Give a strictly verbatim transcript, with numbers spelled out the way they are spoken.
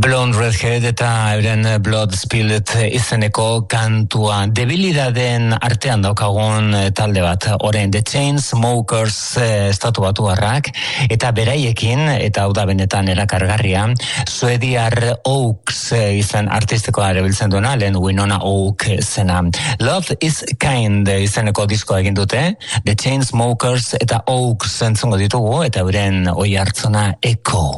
Blonde Redhead eta euren Blood Spilled izeneko kantua. Debilidaden artean daukagun talde bat, orain The Chainsmokers estatu batuarrak, eta beraiekin, eta hau da benetan erakargarria, suediar Oaks izan artistikoa erabiltzen duena, lehen Winona Oak zena. Love is Kind izeneko diskoa egin dute, The Chainsmokers eta Oaks entzungo ditugu, eta euren oi hartzona Echo.